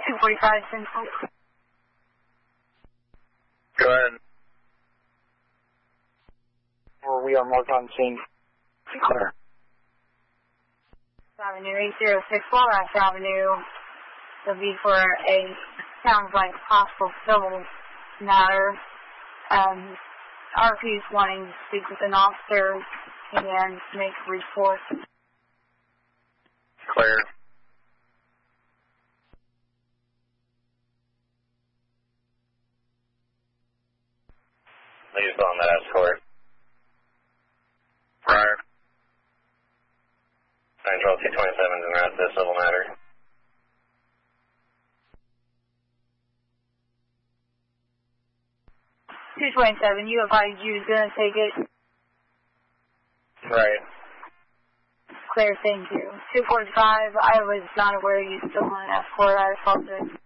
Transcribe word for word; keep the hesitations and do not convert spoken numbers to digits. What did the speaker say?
two forty-five Central. Go ahead. Or we are marked on scene. Clear. Avenue eight zero six Walrath Avenue will be for a, sounds like possible civil matter. Um, R P is wanting to speak with an officer and make a report. Clear. Leave on that escort. Prior. nine twelve two twenty-seven is en route to the civil matter. two twenty-seven, you advised you was going to take it. Right. Clear, thank you. two forty-five, I was not aware you still on an escort. I apologize.